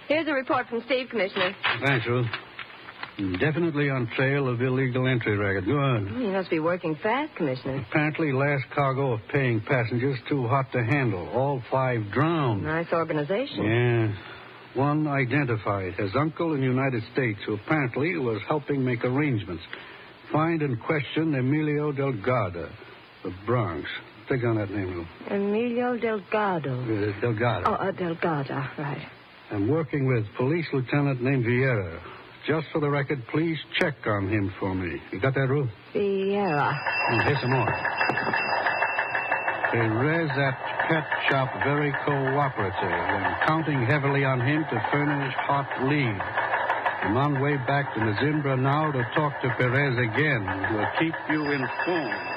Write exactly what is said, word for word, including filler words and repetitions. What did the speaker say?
Here's a report from Steve, Commissioner. Thanks, Ruth. Definitely on trail of illegal entry record. Go on. You must be working fast, Commissioner. Apparently last cargo of paying passengers too hot to handle. All five drowned. Nice organization. Yeah. One identified as uncle in the United States who apparently was helping make arrangements. Find and question Emilio Delgado, the Bronx. Take on that name, Lou. Emilio Delgado. Uh, Delgado. Oh, uh, Delgado, right. I'm working with police lieutenant named Vieira. Just for the record, please check on him for me. You got that, Ruth? Vieira. And here's some more. Perez at pet shop very cooperative and counting heavily on him to furnish hot lead. I'm on way back to Mazimbra now to talk to Perez again. We'll keep you informed.